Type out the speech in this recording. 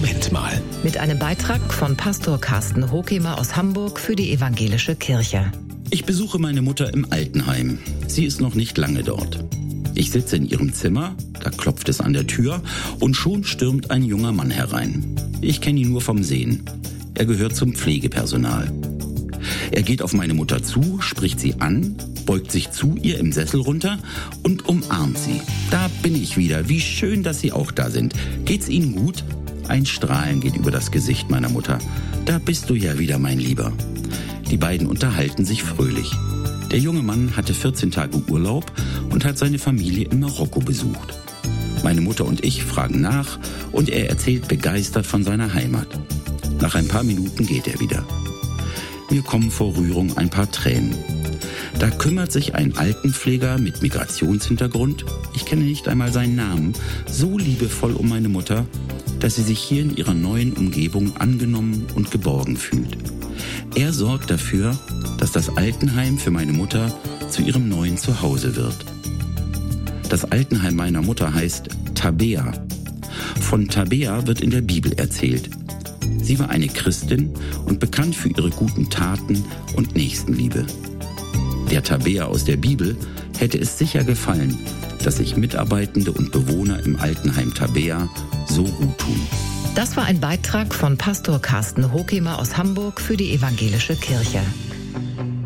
Moment mal. Mit einem Beitrag von Pastor Carsten Hokemer aus Hamburg für die Evangelische Kirche. Ich besuche meine Mutter im Altenheim. Sie ist noch nicht lange dort. Ich sitze in ihrem Zimmer, da klopft es an der Tür und schon stürmt ein junger Mann herein. Ich kenne ihn nur vom Sehen. Er gehört zum Pflegepersonal. Er geht auf meine Mutter zu, spricht sie an, beugt sich zu ihr im Sessel runter und umarmt sie. Da bin ich wieder. Wie schön, dass Sie auch da sind. Geht's Ihnen gut? Ein Strahlen geht über das Gesicht meiner Mutter. Da bist du ja wieder, mein Lieber. Die beiden unterhalten sich fröhlich. Der junge Mann hatte 14 Tage Urlaub und hat seine Familie in Marokko besucht. Meine Mutter und ich fragen nach und er erzählt begeistert von seiner Heimat. Nach ein paar Minuten geht er wieder. Mir kommen vor Rührung ein paar Tränen. Da kümmert sich ein Altenpfleger mit Migrationshintergrund, ich kenne nicht einmal seinen Namen, so liebevoll um meine Mutter, dass sie sich hier in ihrer neuen Umgebung angenommen und geborgen fühlt. Er sorgt dafür, dass das Altenheim für meine Mutter zu ihrem neuen Zuhause wird. Das Altenheim meiner Mutter heißt Tabea. Von Tabea wird in der Bibel erzählt. Sie war eine Christin und bekannt für ihre guten Taten und Nächstenliebe. Der Tabea aus der Bibel hätte es sicher gefallen, dass sich Mitarbeitende und Bewohner im Altenheim Tabea so gut tun. Das war ein Beitrag von Pastor Carsten Hokemer aus Hamburg für die Evangelische Kirche.